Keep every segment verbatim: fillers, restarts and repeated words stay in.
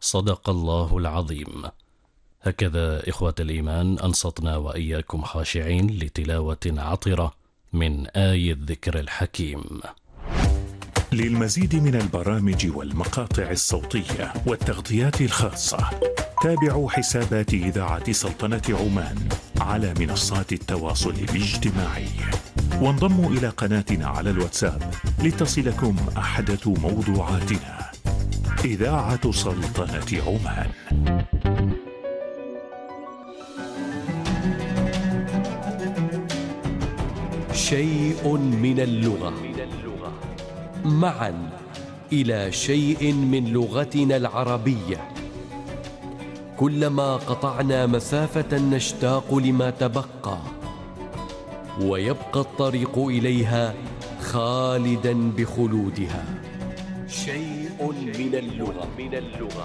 صدق الله العظيم. هكذا إخوة الإيمان أنصتنا وإياكم خاشعين لتلاوة عطرة من آي الذكر الحكيم. للمزيد من البرامج والمقاطع الصوتية والتغطيات الخاصة تابعوا حسابات إذاعة سلطنة عمان على منصات التواصل الاجتماعي، وانضموا إلى قناتنا على الواتساب لتصلكم أحدث موضوعاتنا. إذاعة سلطنة عمان. شيء من اللغة، معا إلى شيء من لغتنا العربية. كلما قطعنا مسافة نشتاق لما تبقى، ويبقى الطريق إليها خالدا بخلودها. شيء من اللغة, من اللغة.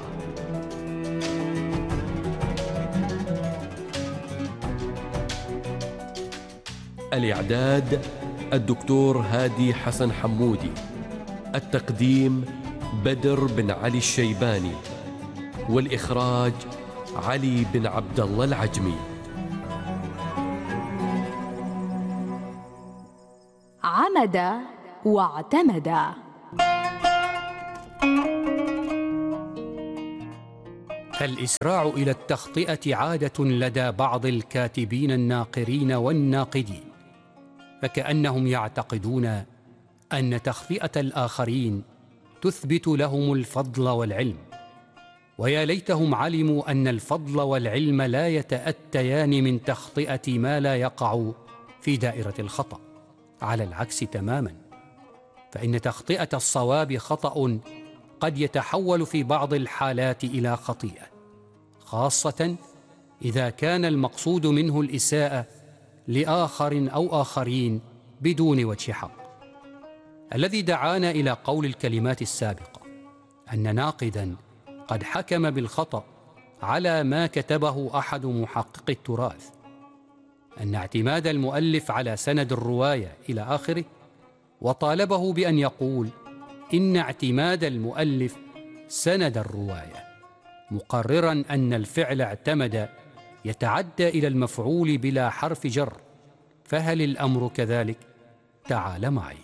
الإعداد الدكتور هادي حسن حمودي. التقديم بدر بن علي الشيباني، والإخراج علي بن عبد الله العجمي. عمد واعتمد. الإسراع إلى التخطئة عادة لدى بعض الكاتبين الناقرين والناقدين، فكأنهم يعتقدون أن تخطئة الآخرين تثبت لهم الفضل والعلم، ويا ليتهم علموا أن الفضل والعلم لا يتأتيان من تخطئة ما لا يقع في دائرة الخطأ. على العكس تماما، فإن تخطئة الصواب خطأ قد يتحول في بعض الحالات إلى خطيئة، خاصة إذا كان المقصود منه الإساءة لآخر أو آخرين بدون وجه حق. الذي دعانا إلى قول الكلمات السابقة أن ناقدا قد حكم بالخطأ على ما كتبه أحد محقق التراث، أن اعتماد المؤلف على سند الرواية إلى آخره، وطالبه بأن يقول إن اعتماد المؤلف سند الرواية، مقررا أن الفعل اعتمد يتعدى إلى المفعول بلا حرف جر. فهل الأمر كذلك؟ تعال معي.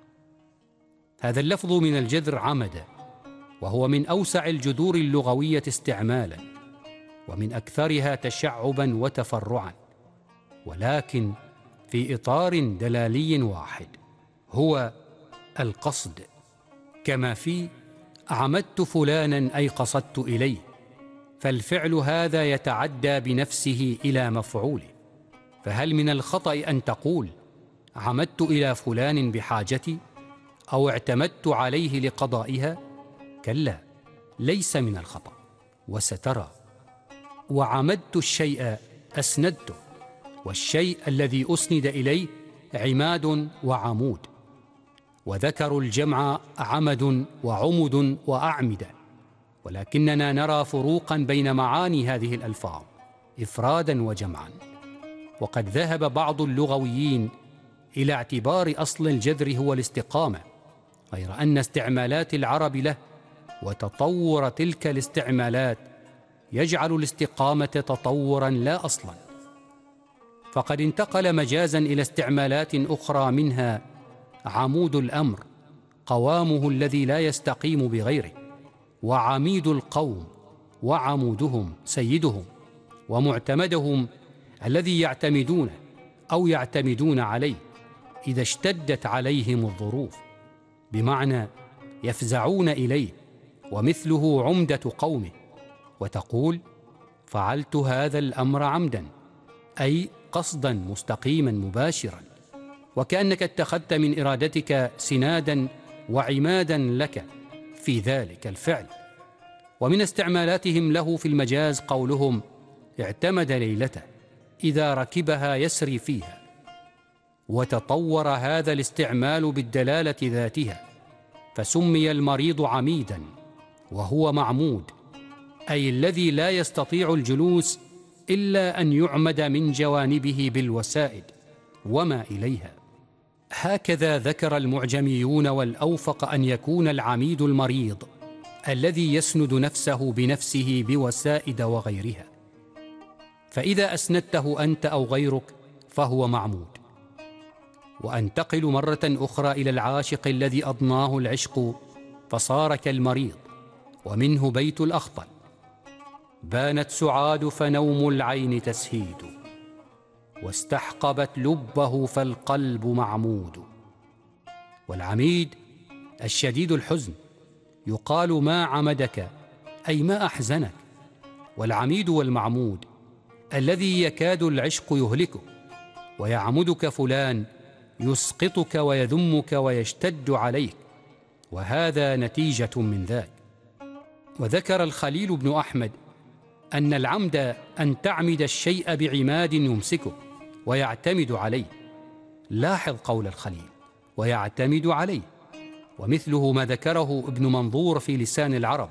هذا اللفظ من الجذر عمد، وهو من أوسع الجذور اللغوية استعمالا، ومن أكثرها تشعبا وتفرعا، ولكن في إطار دلالي واحد، هو القصد. كما في عمدت فلانا أي قصدت إليه، فالفعل هذا يتعدى بنفسه إلى مفعوله. فهل من الخطأ أن تقول عمدت إلى فلان بحاجتي أو اعتمدت عليه لقضائها؟ كلا، ليس من الخطأ، وسترى. وعمدت الشيء أسندته، والشيء الذي أسند إليه عماد وعمود، وذكروا الجمع عمد وعمد وأعمدة، ولكننا نرى فروقا بين معاني هذه الألفاظ إفرادا وجمعا. وقد ذهب بعض اللغويين إلى اعتبار أصل الجذر هو الاستقامة، غير أن استعمالات العرب له وتطور تلك الاستعمالات يجعل الاستقامة تطورا لا أصلا، فقد انتقل مجازا إلى استعمالات أخرى، منها عمود الأمر قوامه الذي لا يستقيم بغيره، وعميد القوم وعمودهم سيدهم، ومعتمدهم الذي يعتمدونه أو يعتمدون عليه إذا اشتدت عليهم الظروف، بمعنى يفزعون إليه، ومثله عمدة قومه. وتقول فعلت هذا الأمر عمدا، أي قصدا مستقيما مباشرا، وكأنك اتخذت من إرادتك سنادا وعمادا لك في ذلك الفعل. ومن استعمالاتهم له في المجاز قولهم اعتمد ليلته، إذا ركبها يسري فيها. وتطور هذا الاستعمال بالدلالة ذاتها، فسمي المريض عميدا، وهو معمود، أي الذي لا يستطيع الجلوس إلا أن يعمد من جوانبه بالوسائد وما إليها. هكذا ذكر المعجميون، والأوفق أن يكون العميد المريض الذي يسند نفسه بنفسه بوسائد وغيرها، فإذا أسندته أنت أو غيرك فهو معمود. وأنتقل مرة أخرى إلى العاشق الذي أضناه العشق فصار كالمريض، ومنه بيت الأخطل: بانت سعاد فنوم العين تسهيد، واستحقبت لبه فالقلب معمود. والعميد الشديد الحزن يقال ما عمدك، أي ما أحزنك. والعميد والمعمود الذي يكاد العشق يهلكه، ويعمدك فلان يسقطك ويذمك ويشتد عليك، وهذا نتيجة من ذاك. وذكر الخليل بن أحمد أن العمد أن تعمد الشيء بعماد يمسكه ويعتمد عليه. لاحظ قول الخليل: ويعتمد عليه. ومثله ما ذكره ابن منظور في لسان العرب: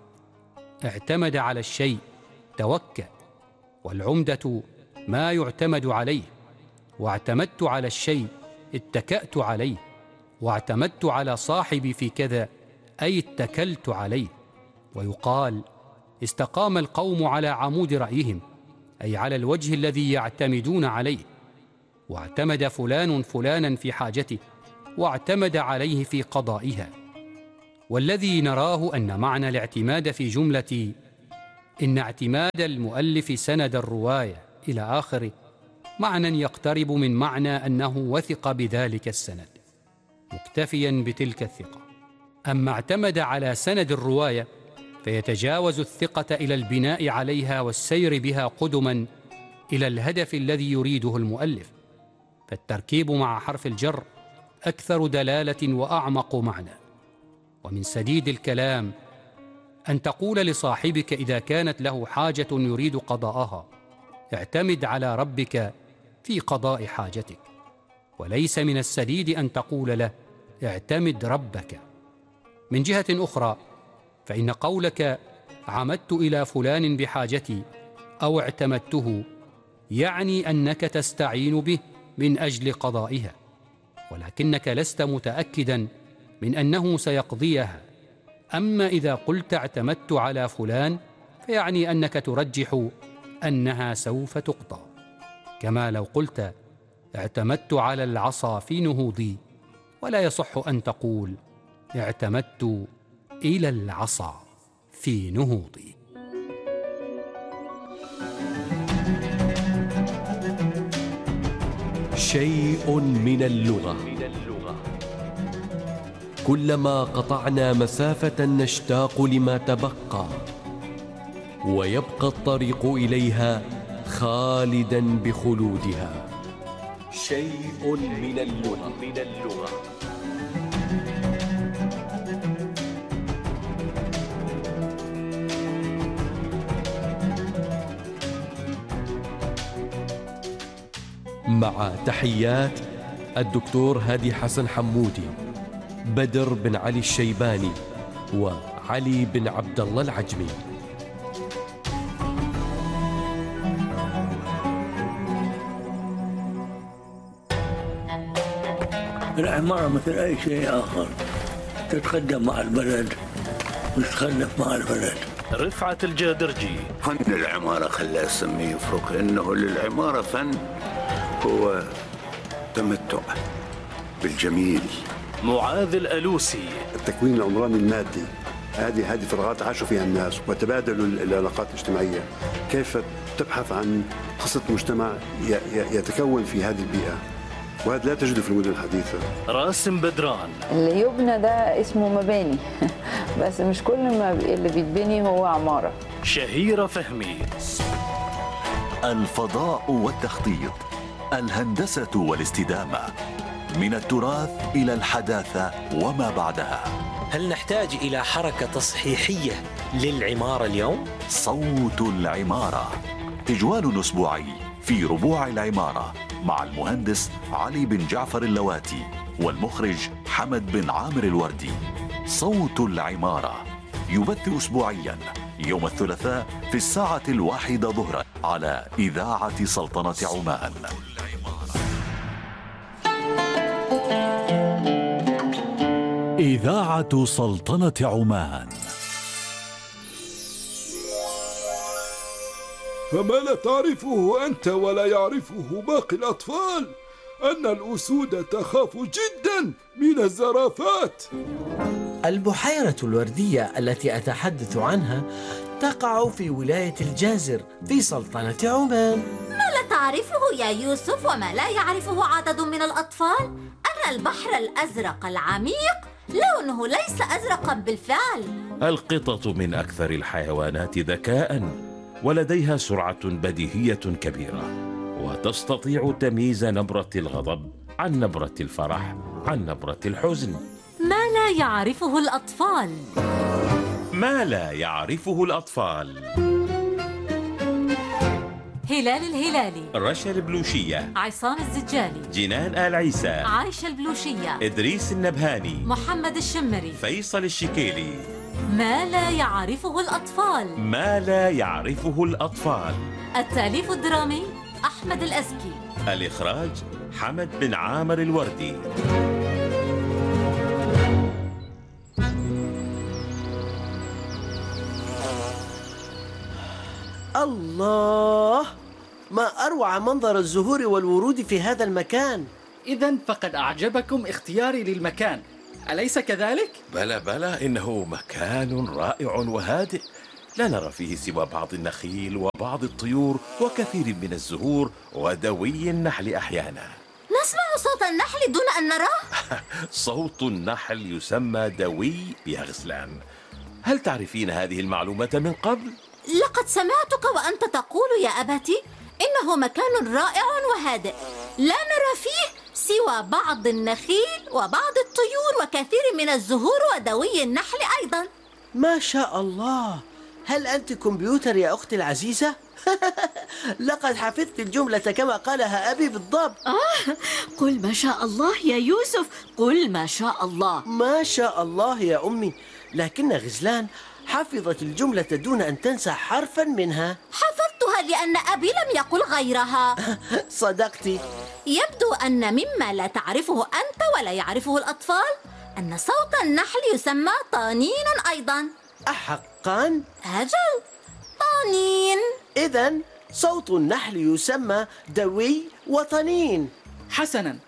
اعتمد على الشيء توكل، والعمدة ما يعتمد عليه، واعتمدت على الشيء اتكأت عليه، واعتمدت على صاحبي في كذا أي اتكلت عليه. ويقال: استقام القوم على عمود رأيهم، أي على الوجه الذي يعتمدون عليه. واعتمد فلان فلانا في حاجته، واعتمد عليه في قضائها. والذي نراه أن معنى الاعتماد في جملة إن اعتماد المؤلف سند الرواية إلى آخره معنى يقترب من معنى أنه وثق بذلك السند مكتفيا بتلك الثقة. أما اعتمد على سند الرواية فيتجاوز الثقة إلى البناء عليها والسير بها قدما إلى الهدف الذي يريده المؤلف، فالتركيب مع حرف الجر أكثر دلالة وأعمق معنى. ومن سديد الكلام أن تقول لصاحبك إذا كانت له حاجة يريد قضاءها: اعتمد على ربك في قضاء حاجتك، وليس من السديد أن تقول له: اعتمد ربك. من جهة أخرى فإن قولك عمدت إلى فلان بحاجتي أو اعتمدته يعني أنك تستعين به من أجل قضائها، ولكنك لست متأكدا من أنه سيقضيها. أما إذا قلت اعتمدت على فلان فيعني أنك ترجح أنها سوف تقضى، كما لو قلت اعتمدت على العصا في نهوضي، ولا يصح أن تقول اعتمدت إلى العصا في نهوضي. شيء من اللغة. كلما قطعنا مسافة نشتاق لما تبقى، ويبقى الطريق إليها خالدا بخلودها. شيء من اللغة. مع تحيات الدكتور هادي حسن حمودي، بدر بن علي الشيباني، وعلي بن عبد الله العجمي. العمارة مثل أي شيء آخر، تتقدم مع البلد وتتخلف مع البلد. رفعت الجادرجي: فن العمارة خلى اسميه يفرق، إنه للعمارة فن هو تمتع بالجميل. معاذ الألوسي: التكوين العمراني المادي، هذه هذه فراغات عاشوا فيها الناس وتبادلوا العلاقات الاجتماعية. كيف تبحث عن قصة مجتمع يتكون في هذه البيئة، وهذا لا تجده في المدن الحديثة. راسم بدران: اللي يبنى ده اسمه مباني بس مش كل ما اللي بيتبني هو عمارة. شهيرة فهمي: الفضاء والتخطيط، الهندسة والاستدامة، من التراث إلى الحداثة وما بعدها. هل نحتاج إلى حركة تصحيحية للعمارة اليوم؟ صوت العمارة، تجوال أسبوعي في ربوع العمارة مع المهندس علي بن جعفر اللواتي والمخرج حمد بن عامر الوردي. صوت العمارة يبث أسبوعيا يوم الثلاثاء في الساعة الواحدة ظهرا على إذاعة سلطنة عمان. إذاعة سلطنة عمان. فما لا تعرفه أنت ولا يعرفه باقي الأطفال أن الأسود تخاف جدا من الزرافات. البحيرة الوردية التي أتحدث عنها تقع في ولاية الجازر في سلطنة عمان. ما لا تعرفه يا يوسف وما لا يعرفه عدد من الأطفال أن البحر الأزرق العميق لونه ليس أزرقا بالفعل. القطط من أكثر الحيوانات ذكاء، ولديها سرعة بديهية كبيرة، وتستطيع تمييز نبرة الغضب عن نبرة الفرح عن نبرة الحزن. ما لا يعرفه الأطفال. ما لا يعرفه الأطفال. هلال الهلالي، رشا البلوشية، عصام الزجالي، جنان آل عيسى، عايشة البلوشية، إدريس النبهاني، محمد الشمري، فيصل الشكيلي. ما لا يعرفه الأطفال. ما لا يعرفه الأطفال. التأليف الدرامي أحمد الأزكي، الإخراج حمد بن عامر الوردي. الله، ما أروع منظر الزهور والورود في هذا المكان. إذن فقد أعجبكم اختياري للمكان، أليس كذلك؟ بلى بلى، إنه مكان رائع وهادئ، لا نرى فيه سوى بعض النخيل وبعض الطيور وكثير من الزهور ودوي النحل أحيانا. نسمع صوت النحل دون أن نراه. صوت النحل يسمى دوي يا غزلان. هل تعرفين هذه المعلومة من قبل؟ لقد سمعتك وأنت تقول يا أبتي إنه مكان رائع وهادئ، لا نرى فيه سوى بعض النخيل وبعض الطيور وكثير من الزهور ودوي النحل أيضا. ما شاء الله، هل أنت كمبيوتر يا أختي العزيزة؟ لقد حفظت الجملة كما قالها أبي بالضبط. آه، قل ما شاء الله يا يوسف، قل ما شاء الله. ما شاء الله يا أمي، لكن غزلان حفظت الجملة دون أن تنسى حرفا منها. حفظتها لأن أبي لم يقل غيرها. صدقتي. يبدو أن مما لا تعرفه أنت ولا يعرفه الأطفال أن صوت النحل يسمى طانين أيضا. أحقا؟ أجل، طانين. إذن صوت النحل يسمى دوي وطنين. حسنا،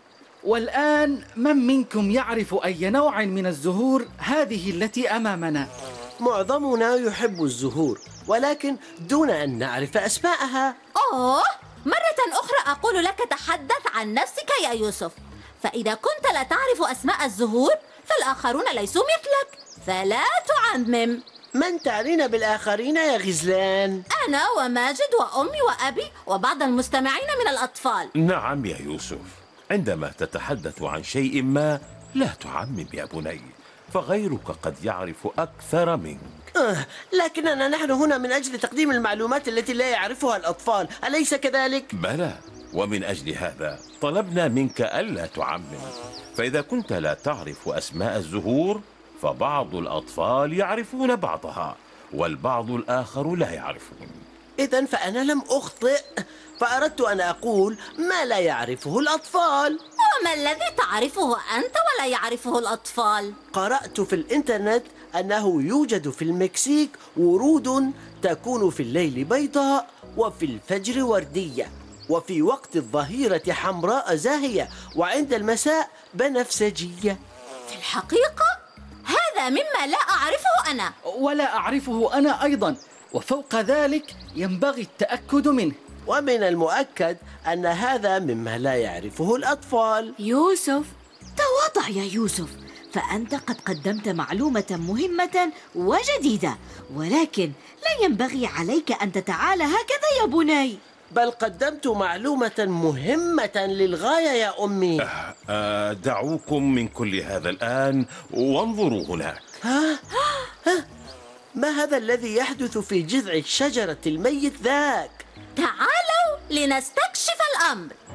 والآن من منكم يعرف أي نوع من الزهور هذه التي أمامنا؟ معظمنا يحب الزهور، ولكن دون أن نعرف أسماءها. أوه، مرة أخرى أقول لك تحدث عن نفسك يا يوسف، فإذا كنت لا تعرف أسماء الزهور فالآخرون ليسوا مثلك، فلا تعمم. من تعنين بالآخرين يا غزلان؟ أنا وماجد وأمي وأبي وبعض المستمعين من الأطفال. نعم يا يوسف، عندما تتحدث عن شيء ما لا تعمم يا بني، فغيرك قد يعرف أكثر منك. آه، لكننا نحن هنا من أجل تقديم المعلومات التي لا يعرفها الأطفال، أليس كذلك؟ بلى، ومن أجل هذا طلبنا منك ألا تعمم، فإذا كنت لا تعرف أسماء الزهور فبعض الأطفال يعرفون بعضها والبعض الآخر لا يعرفون. إذن فأنا لم أخطئ، فأردت أن أقول ما لا يعرفه الأطفال. وما الذي تعرفه أنت ولا يعرفه الأطفال؟ قرأت في الإنترنت أنه يوجد في المكسيك ورود تكون في الليل بيضاء وفي الفجر وردية، وفي وقت الظهيرة حمراء زاهية، وعند المساء بنفسجية. في الحقيقة هذا مما لا أعرفه أنا. ولا أعرفه أنا أيضا، وفوق ذلك ينبغي التأكد منه. ومن المؤكد أن هذا مما لا يعرفه الأطفال. يوسف، تواضع يا يوسف، فأنت قد قدمت معلومة مهمة وجديدة، ولكن لا ينبغي عليك أن تتعالى هكذا يا بني. بل قدمت معلومة مهمة للغاية يا أمي. أه أه دعوكم من كل هذا الآن وانظروا هناك. ها؟ ها؟ ما هذا الذي يحدث في جذع الشجرة الميت ذاك؟ تعالوا لنستكشف الأمر.